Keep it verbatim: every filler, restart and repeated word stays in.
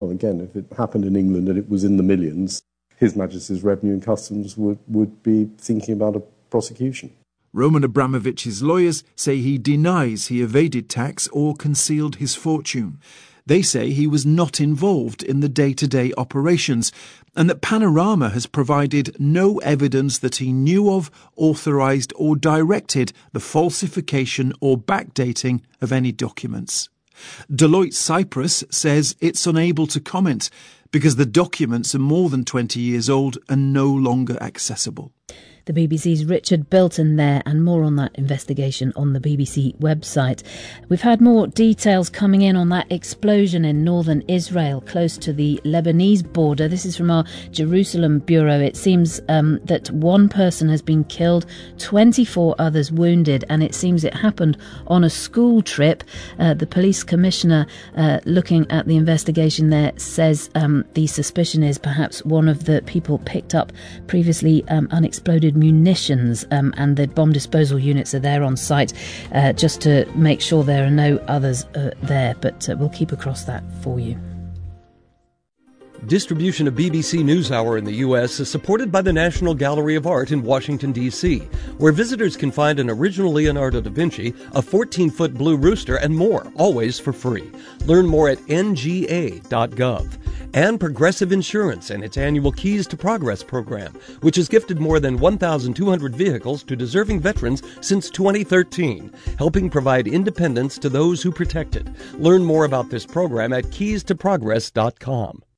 Well, again, if it happened in England and it was in the millions, His Majesty's Revenue and Customs would, would be thinking about a prosecution. Roman Abramovich's lawyers say he denies he evaded tax or concealed his fortune. They say he was not involved in the day-to-day operations and that Panorama has provided no evidence that he knew of, authorised or directed the falsification or backdating of any documents. Deloitte Cyprus says it's unable to comment because the documents are more than twenty years old and no longer accessible. The B B C's Richard Bilton there, and more on that investigation on the B B C website. We've had more details coming in on that explosion in northern Israel, close to the Lebanese border. This is from our Jerusalem bureau. It seems um, that one person has been killed, twenty-four others wounded, and it seems it happened on a school trip. Uh, the police commissioner uh, looking at the investigation there says um, the suspicion is perhaps one of the people picked up previously um, unexploded munitions, um, and the bomb disposal units are there on site uh, just to make sure there are no others uh, there, but uh, we'll keep across that for you. Distribution of B B C NewsHour in the U S is supported by the National Gallery of Art in Washington, D C, where visitors can find an original Leonardo da Vinci, a fourteen-foot blue rooster, and more, always for free. Learn more at N G A dot gov. And Progressive Insurance and its annual Keys to Progress program, which has gifted more than one thousand two hundred vehicles to deserving veterans since twenty thirteen, helping provide independence to those who protect it. Learn more about this program at keys to progress dot com.